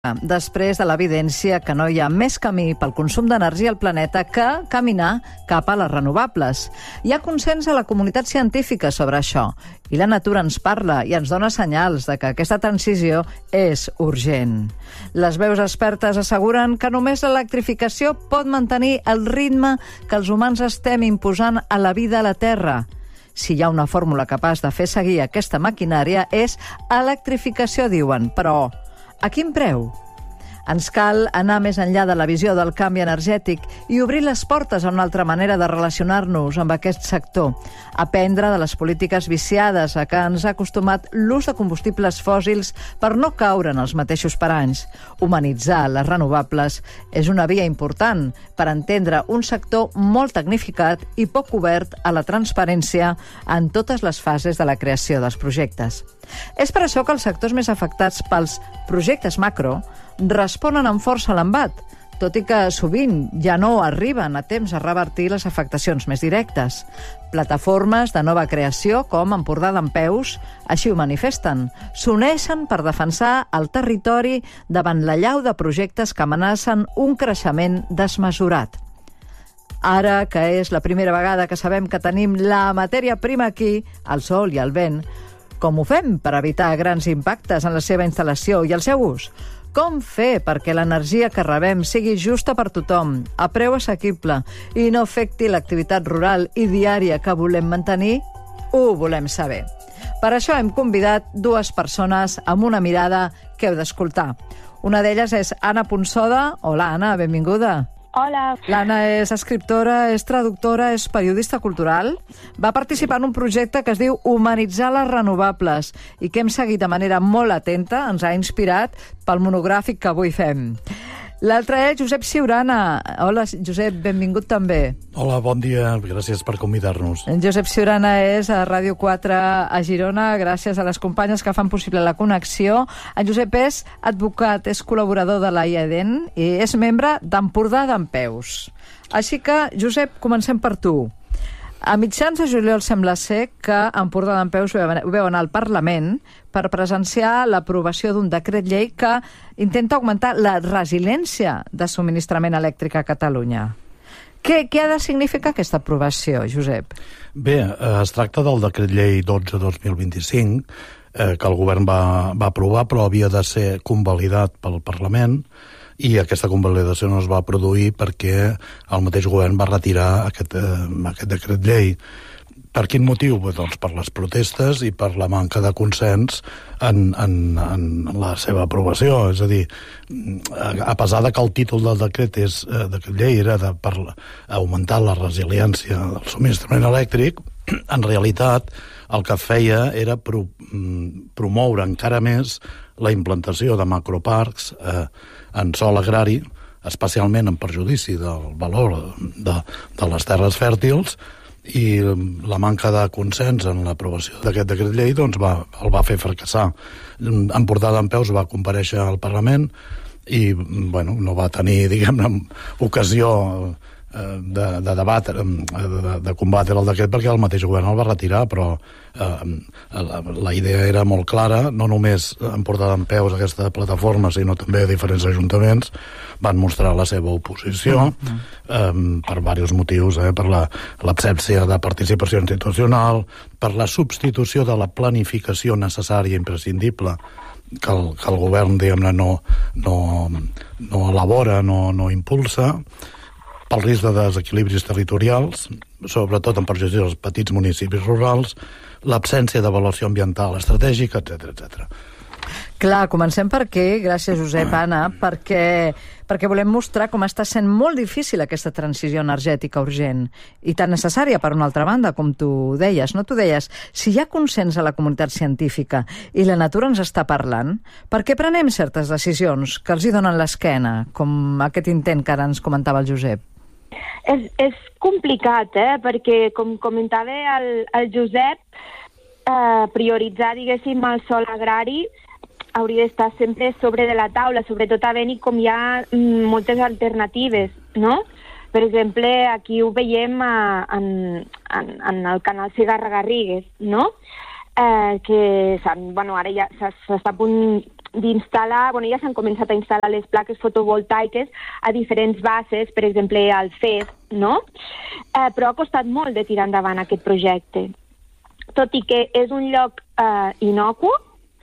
després de l'evidència que no hi ha més camí pel consum d'energia al planeta que caminar cap a les renovables. Hi ha consens a la comunitat científica sobre això, i la natura ens parla i ens dona senyals de que aquesta transició és urgent. Les veus expertes asseguren que només l'electrificació pot mantenir el ritme que els humans estem imposant a la vida a la Terra. Si hi ha una fórmula capaç de fer seguir aquesta maquinària és electrificació, diuen, però a quin preu? Ens cal anar més enllà de la visió del canvi energètic i obrir les portes a una altra manera de relacionar-nos amb aquest sector, aprendre de les polítiques viciades a què ens ha acostumat l'ús de combustibles fòssils per no caure en els mateixos paranys. Humanitzar les renovables és una via important per entendre un sector molt tecnificat i poc obert a la transparència en totes les fases de la creació dels projectes. És per això que els sectors més afectats pels projectes macro responen amb força a l'embat, tot i que sovint ja no arriben a temps a revertir les afectacions més directes. Plataformes de nova creació, com Empordà Dempeus, així ho manifesten. S'uneixen per defensar el territori davant l'allau de projectes que amenacen un creixement desmesurat. Ara, que és la primera vegada que sabem que tenim la matèria prima aquí, el sol i el vent, com ho fem per evitar grans impactes en la seva instal·lació i el seu ús? Com fer perquè l'energia que rebem sigui justa per tothom, a preu assequible i no afecti l'activitat rural i diària que volem mantenir? Ho volem saber. Per això hem convidat dues persones amb una mirada que heu d'escoltar. Una d'elles és Anna Ponsoda. Hola, Anna, benvinguda. Hola. L'Anna és escriptora, és traductora, és periodista cultural. Va participar en un projecte que es diu Humanitzar les renovables i que hem seguit de manera molt atenta, ens ha inspirat pel monogràfic que avui fem. L'altre és Josep Ciurana. Hola, Josep, benvingut també. Hola, bon dia, gràcies per convidar-nos. Josep Ciurana és a Ràdio 4 a Girona, gràcies a les companyes que fan possible la connexió. En Josep és advocat, és col·laborador de la IEDEN i és membre d'Empordà Dempeus. Així que, Josep, comencem per tu. A mitjans de juliol sembla ser que Empordà Dempeus veu anar al Parlament per presenciar l'aprovació d'un decret llei que intenta augmentar la resiliència de subministrament elèctric a Catalunya. Què ha de significar aquesta aprovació, Josep? Bé, es tracta del decret llei 12-2025, que el govern va aprovar, però havia de ser convalidat pel Parlament, i aquesta convalidació no es va produir perquè el mateix govern va retirar aquest decret llei. Per quin motiu? Doncs per les protestes i per la manca de consens en la seva aprovació. És a dir, a pesar de que el títol del decret llei era per augmentar la resiliència del subministrament elèctric, en realitat el que feia era promoure encara més la implantació de macroparcs en sòl agrari, especialment en perjudici del valor de les terres fèrtils, i la manca de consens en l'aprovació d'aquest decret llei doncs el va fer fracassar. Empordà Dempeus va comparèixer al Parlament i no va tenir, diguem-ne, ocasió de debatre, de combatre el decret, perquè el mateix govern el va retirar, però la idea era molt clara. No només Empordà Dempeus, aquesta plataforma, sinó també diferents ajuntaments van mostrar la seva oposició per diversos motius, per l'absència de participació institucional, per la substitució de la planificació necessària i imprescindible que el govern, diguem-ne, no elabora, no impulsa, pel risc de desequilibris territorials, sobretot en perjudici dels petits municipis rurals, l'absència d'avaluació ambiental estratègica, etc. Clar, comencem per aquí, gràcies Josep, Anna, perquè volem mostrar com està sent molt difícil aquesta transició energètica urgent i tan necessària per una altra banda, com tu deies. No, tu deies, si hi ha consens a la comunitat científica i la natura ens està parlant, per què prenem certes decisions que els hi donen l'esquena, com aquest intent que ara ens comentava el Josep? És complicat, perquè, com comentava el Josep, prioritzar, diguéssim, el sòl agrari hauria d'estar sempre sobre de la taula, sobretot havent-hi com hi ha moltes alternatives, no? Per exemple, aquí ho veiem en el canal Segarra-Garrigues, no? Que ara ja s'està a punt d'instal·lar, ja s'han començat a instal·lar les plaques fotovoltaiques a diferents bases, per exemple al FES, no? Però ha costat molt de tirar endavant aquest projecte. Tot i que és un lloc innocu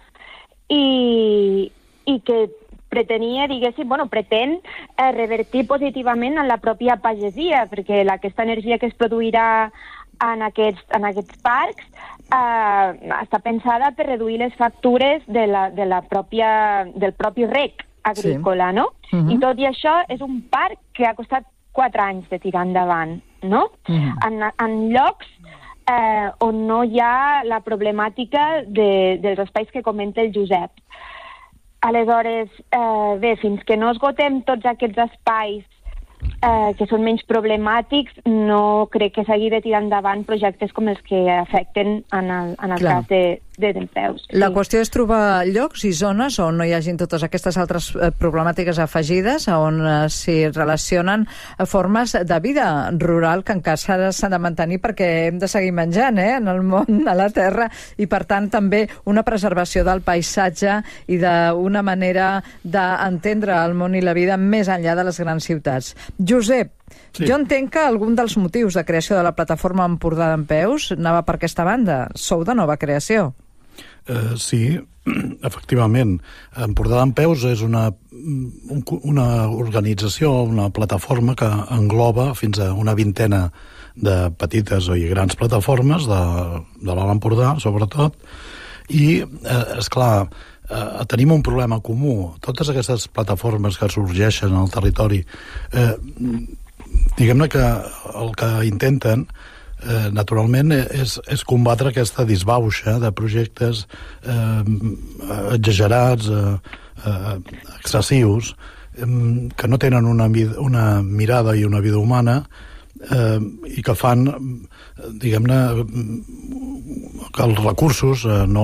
i que pretenia, pretén revertir positivament en la pròpia pagesia, perquè aquesta energia que es produirà en aquests parcs està pensada per reduir les factures del propi rec agrícola, no? I tot i això és un parc que ha costat 4 anys de tirar endavant, no? En llocs on no hi ha la problemàtica dels espais que comenta el Josep. Aleshores, fins que no esgotem tots aquests espais que són menys problemàtics, no crec que s'hagi de tirar endavant projectes com els que afecten en el cas de Dempeus. La qüestió és trobar llocs i zones on no hi hagin totes aquestes altres problemàtiques afegides, on s'hi relacionen formes de vida rural que encara s'han de mantenir perquè hem de seguir menjant en el món, a la terra, i per tant també una preservació del paisatge i d'una manera d'entendre el món i la vida més enllà de les grans ciutats. Josep, jo entenc que algun dels motius de creació de la plataforma Empordà Dempeus anava per aquesta banda. Sou de nova creació. Sí, efectivament. Empordà Dempeus és una organització, una plataforma que engloba fins a una vintena de petites i grans plataformes de l'Alt Empordà, sobretot, i, esclar, tenim un problema comú. Totes aquestes plataformes que sorgeixen al territori, diguem-ne que el que intenten naturalment és combatre aquesta disbauxa de projectes exagerats, excessius, que no tenen una mirada i una vida humana i que fan, diguem-ne, que els recursos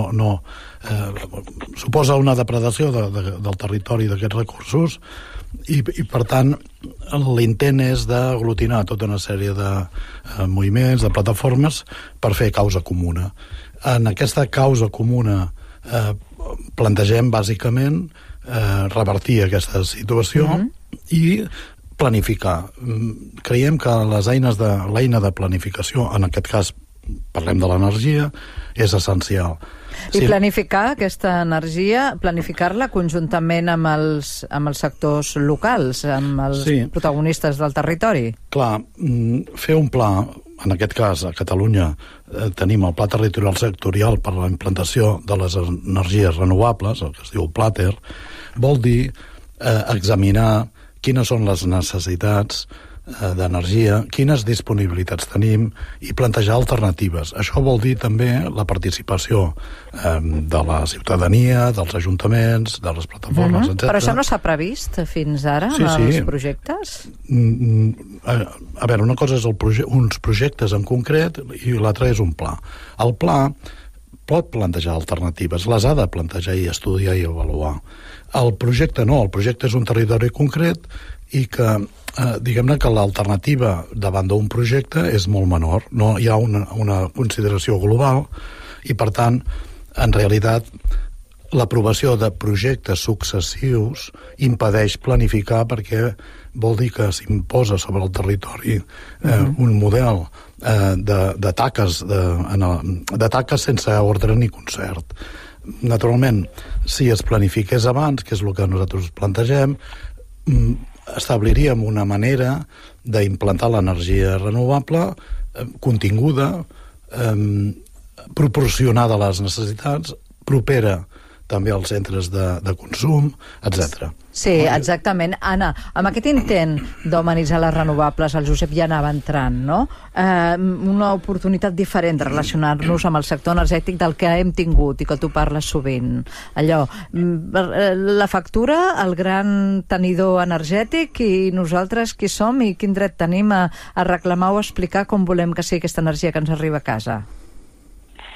suposa una depredació del territori d'aquests recursos i per tant l'intent és d'aglutinar tota una sèrie de moviments, de plataformes per fer causa comuna. En aquesta causa comuna plantegem bàsicament revertir aquesta situació i planificar. Creiem que l'eina de planificació, en aquest cas parlem de l'energia, és essencial. I planificar aquesta energia, planificar-la conjuntament amb els sectors locals, amb els protagonistes del territori. Clar, fer un pla, en aquest cas a Catalunya tenim el Pla Territorial Sectorial per a la implantació de les energies renovables, el que es diu PLATER, vol dir examinar quines són les necessitats d'energia, quines disponibilitats tenim i plantejar alternatives. Això vol dir també la participació de la ciutadania, dels ajuntaments, de les plataformes, etc. Però això no s'ha previst fins ara en els projectes? A veure, una cosa és uns projectes en concret i l'altra és un pla. El pla pot plantejar alternatives, les ha de plantejar i estudiar i avaluar. El projecte no, el projecte és un territori concret i que, diguem-ne que l'alternativa davant d'un projecte és molt menor. No hi ha una consideració global i, per tant, en realitat, l'aprovació de projectes successius impedeix planificar perquè vol dir que s'imposa sobre el territori un model de taques sense ordre ni concert. Naturalment, si es planifiqués abans, que és el que nosaltres plantegem, establiríem una manera d'implantar l'energia renovable continguda, proporcionada a les necessitats, propera també als centres de consum, etc. Sí, exactament. Anna, amb aquest intent d'humanitzar les renovables, el Josep ja anava entrant, no? Una oportunitat diferent de relacionar-nos amb el sector energètic del que hem tingut i que tu parles sovint. Allò, la factura, el gran tenidor energètic i nosaltres qui som i quin dret tenim a reclamar o explicar com volem que sigui aquesta energia que ens arriba a casa.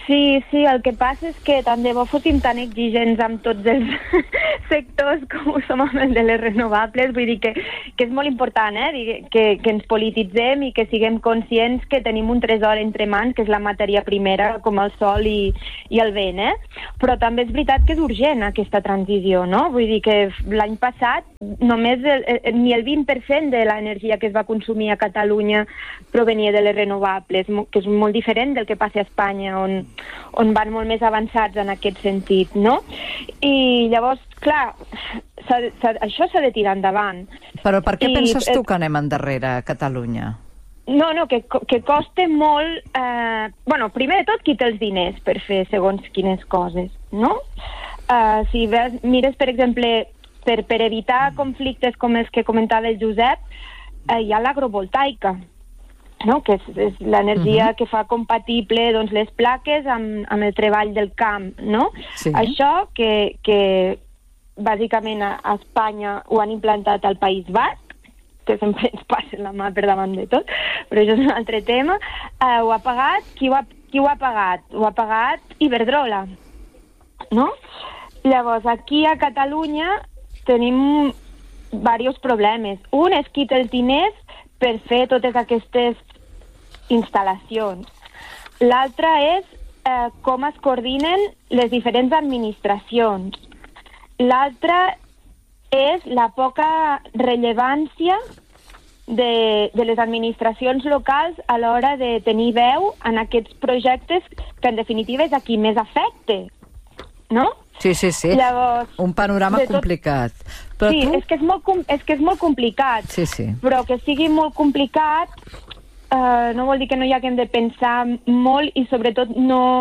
Sí, el que passa és que tant de bo fóssim tan exigents amb tots els sectors com ho som amb el de les renovables, vull dir que és molt important, que ens polititzem i que siguem conscients que tenim un tresor entre mans, que és la matèria primera, com el sol i el vent, Però també és veritat que és urgent aquesta transició, no? Vull dir que l'any passat només ni el 20% de l'energia que es va consumir a Catalunya provenia de les renovables, que és molt diferent del que passa a Espanya, on van molt més avançats en aquest sentit, no? I llavors, clar, això s'ha de tirar endavant. Però per què penses tu que anem endarrere a Catalunya? No, que costa molt... primer de tot, qui té els diners per fer segons quines coses, no? Si mires, per exemple, per evitar conflictes com els que comentava el Josep, hi ha l'agrovoltaica, no? Que és l'energia que fa compatible doncs, les plaques amb el treball del camp, no? Sí. Això que bàsicament a Espanya ho han implantat al País Basc, que sempre ens passen la mà per davant de tot, però això és un altre tema. Ho ha pagat? Qui ho ha pagat? Ho ha pagat Iberdrola, no? Llavors, aquí a Catalunya tenim diversos problemes. Un és qui té els diners per fer totes aquestes instal·lacions. L'altre és com es coordinen les diferents administracions. L'altre és la poca rellevància de les administracions locals a l'hora de tenir veu en aquests projectes que en definitiva és a qui més afecta, no? Sí. Llavors, un panorama complicat. Però sí, és que és molt complicat. Sí. Però que sigui molt complicat no vol dir que no hi haguem de pensar molt i sobretot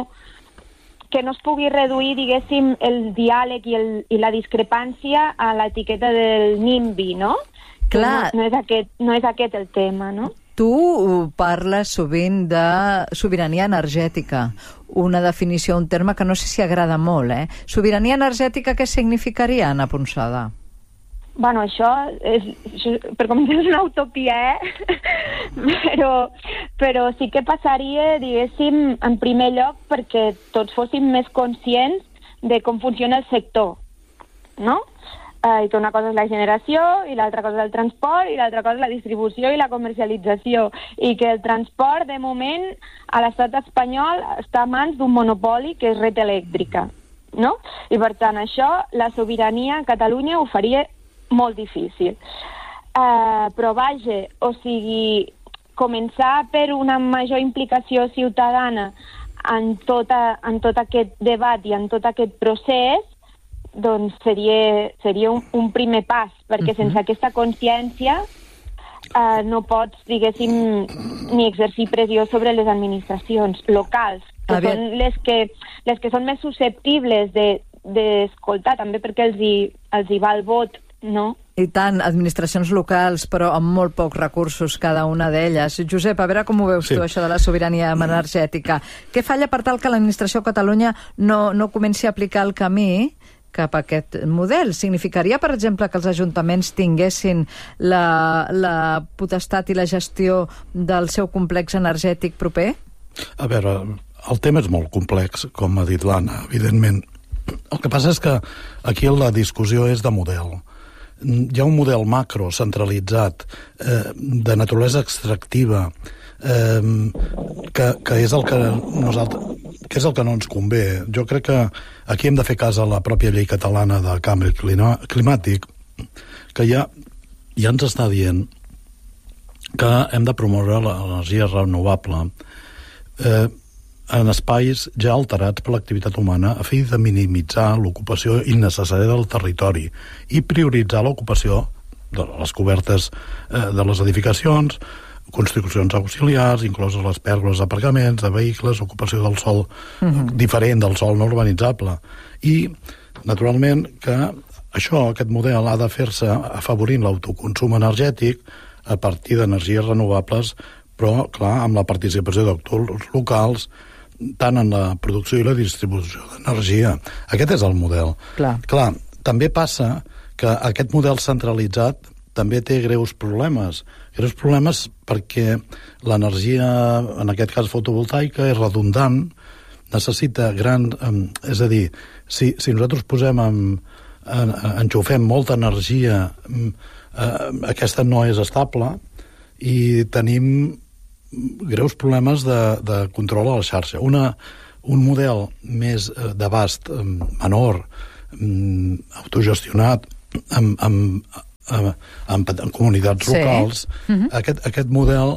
que no es pugui reduir, diguéssim, el diàleg i la discrepància a l'etiqueta del NIMBY, no? Clar. No és aquest el tema, no? Tu parles sovint de sobirania energètica, una definició, un terme que no sé si agrada molt, Sobirania energètica, què significaria, Anna Ponsada? Bueno, això per començar és una utopia, però sí que passaria, diguéssim, en primer lloc perquè tots fóssim més conscients de com funciona el sector, no? I que una cosa és la generació, i l'altra cosa és el transport, i l'altra cosa és la distribució i la comercialització, i que el transport, de moment, a l'estat espanyol està a mans d'un monopoli que és Red Elèctrica, no? I per tant, això, la sobirania a Catalunya ho faria molt difícil. Però vaja, o sigui, començar per una major implicació ciutadana en tot aquest debat i en tot aquest procés, doncs seria un primer pas, perquè sense aquesta consciència no pots, diguéssim, ni exercir pressió sobre les administracions locals, que són les que són més susceptibles d'escoltar, també perquè els hi va el vot, no? I tant, administracions locals, però amb molt pocs recursos cada una d'elles. Josep, a veure com ho veus tu, això de la sobirania energètica. Què falla per tal que l'administració a Catalunya no comenci a aplicar el camí cap a aquest model? Significaria, per exemple, que els ajuntaments tinguessin la potestat i la gestió del seu complex energètic proper? A veure, el tema és molt complex, com ha dit l'Anna, evidentment. El que passa és que aquí la discussió és de model. Hi ha un model macro centralitzat de naturalesa extractiva que és el que no ens convé. Jo crec que aquí hem de fer cas a la pròpia llei catalana de canvi climàtic, que ja ens està dient que hem de promoure l'energia renovable en espais ja alterats per l'activitat humana a fi de minimitzar l'ocupació innecessària del territori i prioritzar l'ocupació de les cobertes de les edificacions, construccions auxiliars, incloses les pèrgoles d'aparcaments, de vehicles, ocupació del sòl diferent del sòl no urbanitzable. I, naturalment, que aquest model ha de fer-se afavorint l'autoconsum energètic a partir d'energies renovables, però, clar, amb la participació d'actors locals, tant en la producció i la distribució d'energia. Aquest és el model. Clar, també passa que aquest model centralitzat també té greus problemes. Greus problemes perquè l'energia, en aquest cas fotovoltaica, és redundant necessita gran... És a dir, si nosaltres enxufem molta energia, aquesta no és estable i tenim greus problemes de control a la xarxa. Un model més d'abast menor, autogestionat, amb comunitats locals, aquest model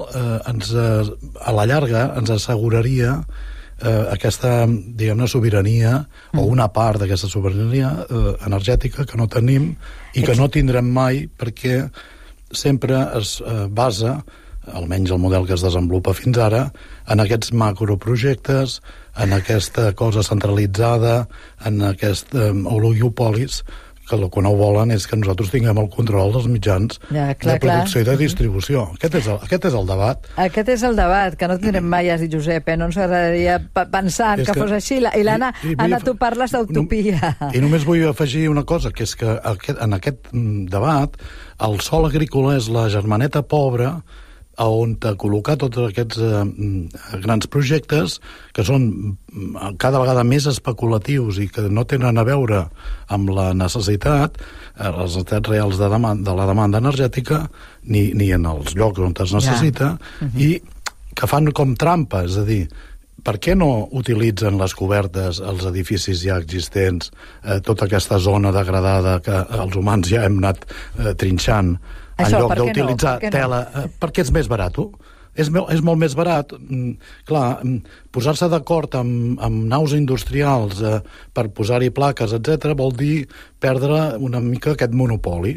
a la llarga ens asseguraria aquesta, diguem-ne, sobirania o una part d'aquesta sobirania energètica que no tenim i que no tindrem mai, perquè sempre es basa, almenys el model que es desenvolupa fins ara, en aquests macroprojectes, en aquesta cosa centralitzada, en aquests oligopolis, que el que no volen és que nosaltres tinguem el control dels mitjans de producció i de distribució. Aquest és el debat. Aquest és el debat, que no tindrem mai, has dit, Josep, no ens agradaria pensar que fos així. I l'Anna, tu parles d'utopia. I només vull afegir una cosa, que és que en aquest debat el sòl agrícola és la germaneta pobra on col·locar tots aquests grans projectes que són cada vegada més especulatius i que no tenen a veure amb la necessitat, les necessitats reals de la demanda energètica, ni en els llocs on es necessita, i que fan com trampa, és a dir, per què no utilitzen les cobertes, els edificis ja existents, tota aquesta zona degradada que els humans ja hem anat trinxant, en lloc d'utilitzar tela, perquè és més barat. És molt més barat. Clar, posar-se d'acord amb naus industrials per posar-hi plaques, etc., vol dir perdre una mica aquest monopoli.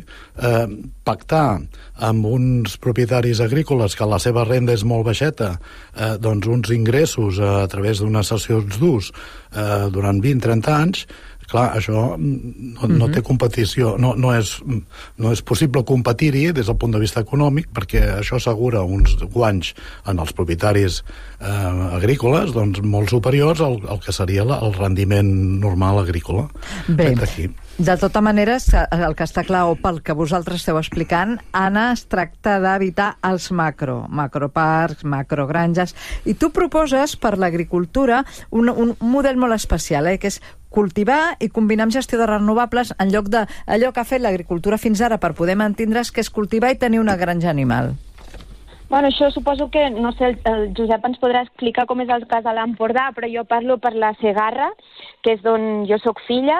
Pactar amb uns propietaris agrícoles que la seva renda és molt baixeta, doncs uns ingressos a través d'unes cessions d'ús durant 20-30 anys, clar, això no té competició, no és possible competir-hi des del punt de vista econòmic, perquè això assegura uns guanys en els propietaris agrícoles doncs molt superiors al que seria el rendiment normal agrícola. Bé, de tota manera, el que està clar, o pel que vosaltres esteu explicant, Anna, es tracta d'evitar els macroparcs, macrogranges, i tu proposes per l'agricultura un model molt especial, que és cultivar i combinar amb gestió de renovables en lloc d'allò que ha fet l'agricultura fins ara per poder mantindre's, que és cultivar i tenir una granja animal. Bueno, això suposo que, no sé, el Josep ens podrà explicar com és el cas a l'Empordà, però jo parlo per la Segarra, que és d'on jo sóc filla,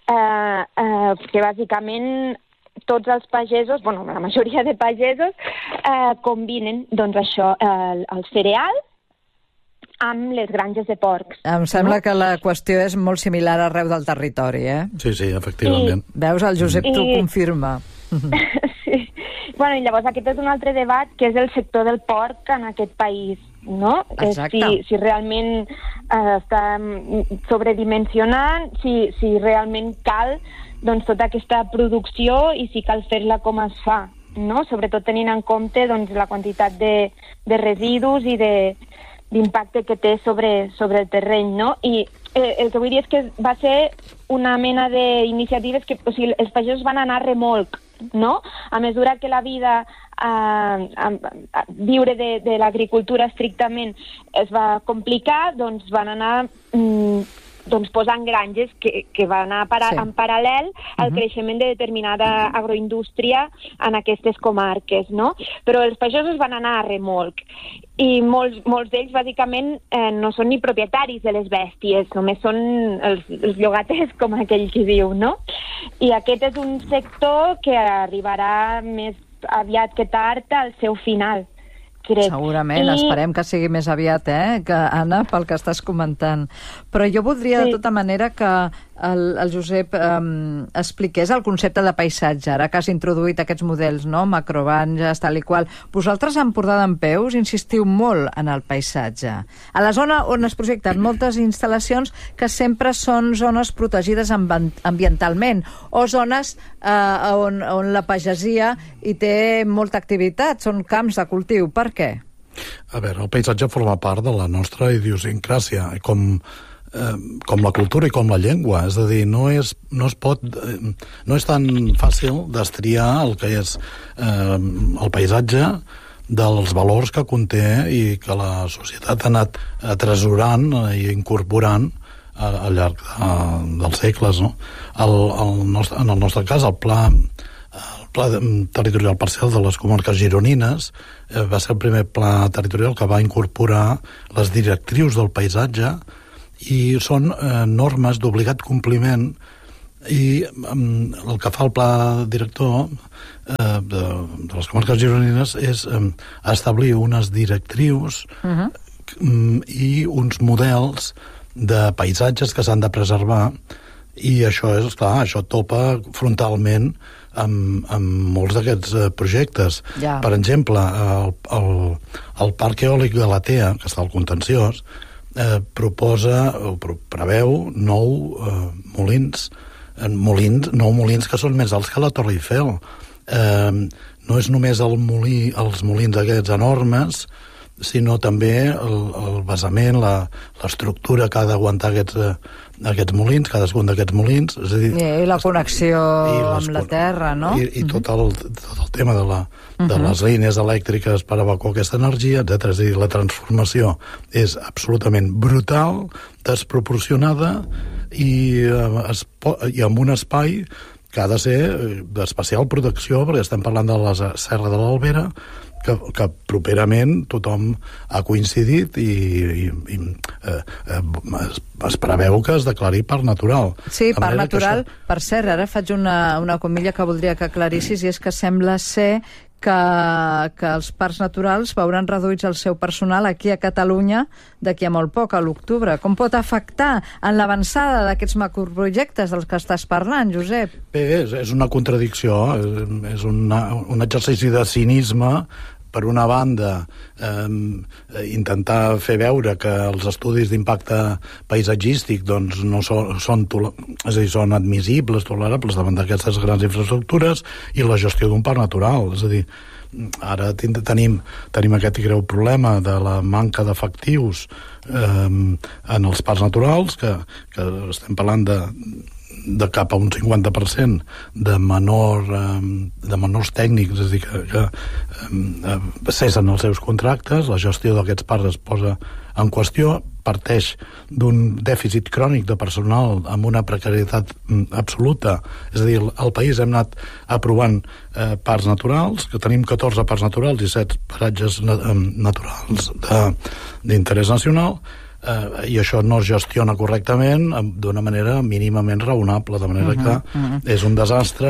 que bàsicament tots els pagesos, bueno, la majoria de pagesos, combinen, doncs això, el cereal amb les granges de porcs. Em sembla que la qüestió és molt similar arreu del territori, Sí, efectivament. Veus, el Josep t'ho confirma. Sí. Bueno, i llavors aquest és un altre debat, que és el sector del porc en aquest país, no? Exacte. Si realment està sobredimensionant, si realment cal doncs tota aquesta producció i si cal fer-la com es fa, no? Sobretot tenint en compte doncs, la quantitat de residus i d'impacte que té sobre el terreny, no? I el que vull dir és que va ser una mena d'iniciatives que, o sigui, els pagesos van anar a remolc, no? A mesura que la vida viure de l'agricultura estrictament es va complicar, doncs van anar posant granges que van anar en paral·lel al creixement de determinada agroindústria en aquestes comarques, no? Però els pagesos van anar a remolc i molts d'ells bàsicament no són ni propietaris de les bèsties, només són els llogaters, com aquell qui diu, no? I aquest és un sector que arribarà més aviat que tard al seu final, crec. Segurament, esperem que sigui més aviat, que Anna, pel que estàs comentant. Però jo voldria, de tota manera, que el Josep expliqués el concepte de paisatge, ara que has introduït aquests models, no? Macrogranges, tal i qual. Vosaltres a Empordà d'Empeus insistiu molt en el paisatge. A la zona on es projecten moltes instal·lacions que sempre són zones protegides ambientalment, o zones on la pagesia hi té molta activitat, són camps de cultiu. Per què? A veure, el paisatge forma part de la nostra idiosincràsia, com la cultura i com la llengua. És a dir, no és tan fàcil destriar el que és el paisatge dels valors que conté i que la societat ha anat atresorant i incorporant al llarg dels segles, no? En el nostre cas, el pla territorial parcial de les comarques gironines va ser el primer pla territorial que va incorporar les directrius del paisatge i són normes d'obligat compliment, i el que fa el pla director de les comarques gironines és establir unes directrius i uns models de paisatges que s'han de preservar, i això és clar, això topa frontalment amb molts d'aquests projectes. Ja. Per exemple, el Parc Eòlic de la Tea, que està al contenciós, proposa o preveu 9 molins, 9 molins que són més alts que la Torre Eiffel. No és només els molins aquests enormes, sinó també el basament, l'estructura que ha d'aguantar aquests molins, cadascun d'aquests molins. És a dir, i la connexió amb la terra, no? I tot el tema de les línies elèctriques per evacuar aquesta energia, etc. És a dir, la transformació és absolutament brutal, desproporcionada i amb un espai que ha de ser d'especial protecció, perquè estem parlant de la Serra de l'Albera, que properament tothom ha coincidit i es preveu que es declari parc natural. Sí, parc natural. Per cert, ara faig una comilla que voldria que aclarissis, i és que sembla ser que els parcs naturals veuran reduïts el seu personal aquí a Catalunya d'aquí a molt poc, a l'octubre. Com pot afectar en l'avançada d'aquests macroprojectes dels que estàs parlant, Josep? Bé, és una contradicció, és un exercici de cinisme. Per una banda, intentar fer veure que els estudis d'impacte paisatgístic doncs, no són admissibles, tolerables davant d'aquestes grans infraestructures, i la gestió d'un parc natural. És a dir, ara tenim aquest greu problema de la manca d'efectius en els parcs naturals, que estem parlant de cap a un 50% de menors tècnics, és a dir, que cessen els seus contractes, la gestió d'aquests parcs es posa en qüestió, parteix d'un dèficit crònic de personal amb una precarietat absoluta. És a dir, al país hem anat aprovant parcs naturals, que tenim 14 parcs naturals i 7 paratges naturals d'interès nacional, i això no es gestiona correctament d'una manera mínimament raonable, de manera que és un desastre,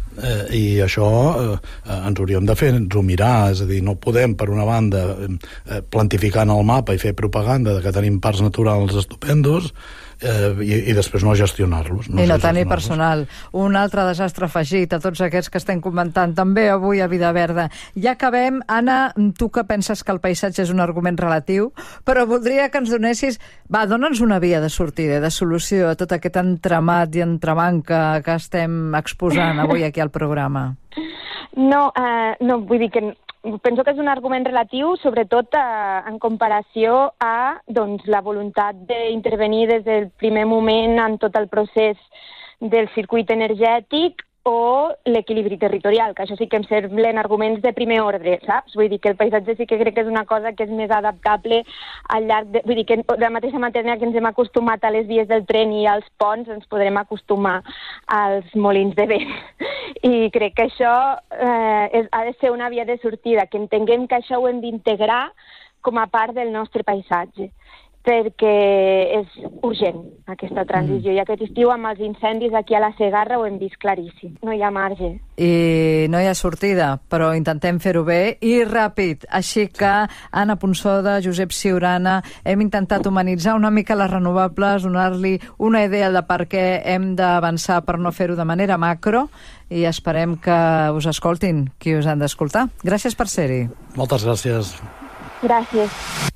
i això ens hauríem de fer-nos-ho mirar. És a dir, no podem, per una banda, plantificar en el mapa i fer propaganda de que tenim parcs naturals estupendos i després no gestionar-los. I no tenir personal. Un altre desastre afegit a tots aquests que estem comentant també avui a Vida Verda. Ja acabem. Anna, tu que penses que el paisatge és un argument relatiu, però voldria que ens donessis... Dóna'ns una via de sortida, de solució a tot aquest entramat i entremanca que estem exposant avui aquí al programa. No, vull dir que penso que és un argument relatiu, sobretot en comparació a la voluntat d'intervenir des del primer moment en tot el procés del circuit energètic o l'equilibri territorial, que això sí que em semblen arguments de primer ordre, saps? Vull dir que el paisatge sí que crec que és una cosa que és més adaptable al llarg de... Vull dir que de la mateixa manera que ens hem acostumat a les vies del tren i als ponts, ens podrem acostumar als molins de vent. I crec que això ha de ser una via de sortida, que entenguem que això ho hem d'integrar com a part del nostre paisatge, perquè és urgent aquesta transició. I aquest estiu amb els incendis aquí a la Segarra ho hem vist claríssim. No hi ha marge. I no hi ha sortida, però intentem fer-ho bé i ràpid. Així que, Anna Ponsoda, Josep Ciurana, hem intentat humanitzar una mica les renovables, donar-li una idea de per què hem d'avançar per no fer-ho de manera macro, i esperem que us escoltin qui us han d'escoltar. Gràcies per ser-hi. Moltes gràcies. Gràcies.